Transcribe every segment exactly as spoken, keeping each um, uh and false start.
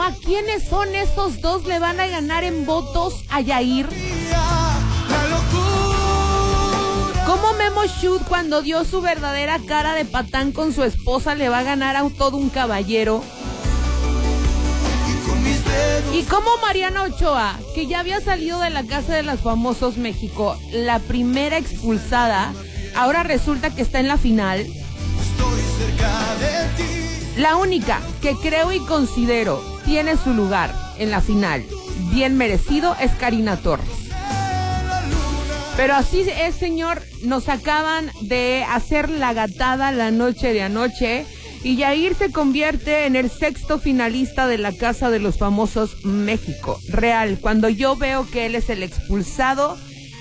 pero ¿a quiénes son esos dos? ¿Le van a ganar en votos a Yair? ¿Cómo Memo Shoot, cuando dio su verdadera cara de patán con su esposa, le va a ganar a todo un caballero? ¿Y cómo Mariana Ochoa, que ya había salido de la Casa de los Famosos México, la primera expulsada, ahora resulta que está en la final? La única que creo y considero tiene su lugar en la final, bien merecido, es Karina Torres. Pero así es, señor, nos acaban de hacer la gatada la noche de anoche y Yair se convierte en el sexto finalista de la Casa de los Famosos México. Real, cuando yo veo que él es el expulsado,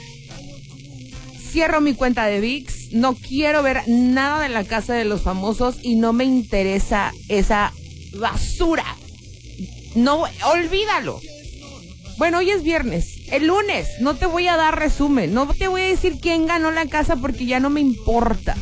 cierro mi cuenta de ViX, no quiero ver nada de la Casa de los Famosos y no me interesa esa basura. No, olvídalo. Bueno, hoy es viernes. El lunes no te voy a dar resumen. No te voy a decir quién ganó la casa porque ya no me importa.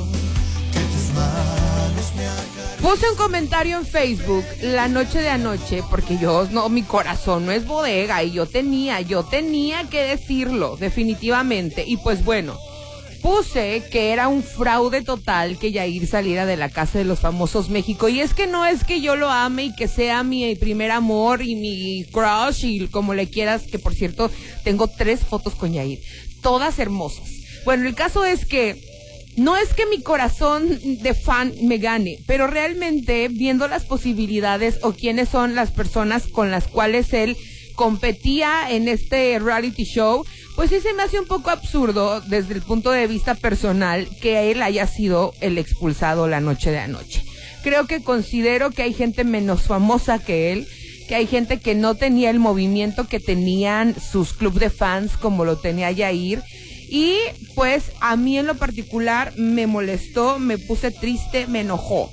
Puse un comentario en Facebook la noche de anoche porque yo, no, mi corazón no es bodega y yo tenía, yo tenía que decirlo definitivamente. Y pues bueno, puse que era un fraude total que Yair saliera de la Casa de los Famosos México. Y es que no es que yo lo ame y que sea mi primer amor y mi crush y como le quieras, que por cierto tengo tres fotos con Yair, todas hermosas. Bueno, el caso es que no es que mi corazón de fan me gane, pero realmente viendo las posibilidades o quiénes son las personas con las cuales él competía en este reality show, pues sí se me hace un poco absurdo desde el punto de vista personal que él haya sido el expulsado la noche de anoche. Creo que considero que hay gente menos famosa que él, que hay gente que no tenía el movimiento que tenían sus club de fans como lo tenía Yair. Y pues a mí en lo particular me molestó, me puse triste, me enojó.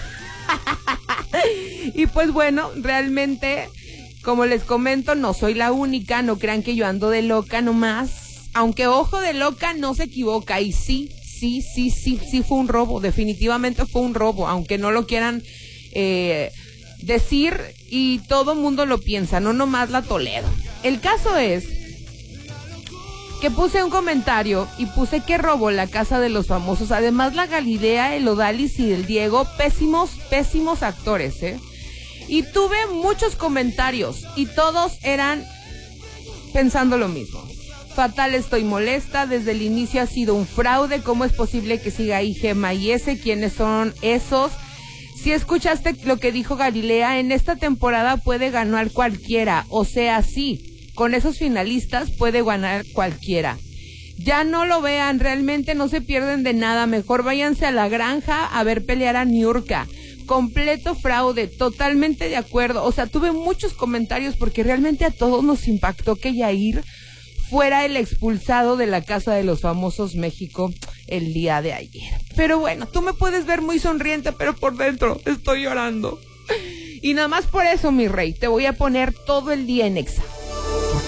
Y pues bueno, realmente, como les comento, no soy la única, no crean que yo ando de loca nomás. Aunque ojo de loca no se equivoca, y sí, sí, sí, sí, sí fue un robo, definitivamente fue un robo, aunque no lo quieran eh, decir y todo mundo lo piensa, no nomás la Toledo. El caso es que puse un comentario y puse que robó la Casa de los Famosos. Además, la Galilea, el Odalis y el Diego, pésimos, pésimos actores, ¿eh? Y tuve muchos comentarios y todos eran pensando lo mismo. Fatal, estoy molesta, desde el inicio ha sido un fraude, ¿cómo es posible que siga ahí Gemma y ese? ¿Quiénes son esos? Si escuchaste lo que dijo Galilea, en esta temporada puede ganar cualquiera, o sea, sí. Con esos finalistas puede ganar cualquiera. Ya no lo vean, realmente no se pierden de nada. Mejor váyanse a la granja a ver pelear a Niurka. Completo fraude, totalmente de acuerdo. O sea, tuve muchos comentarios porque realmente a todos nos impactó que Yair fuera el expulsado de la Casa de los Famosos México el día de ayer. Pero bueno, tú me puedes ver muy sonriente, pero por dentro estoy llorando. Y nada más por eso, mi rey, te voy a poner todo el día en Exa.